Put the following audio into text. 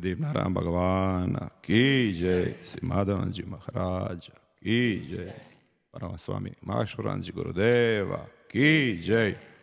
देव नारायण भगवान की जय, श्री माधवानंद जी महाराज की जय, परम स्वामी माश्वरानंद जी गुरुदेव की जय।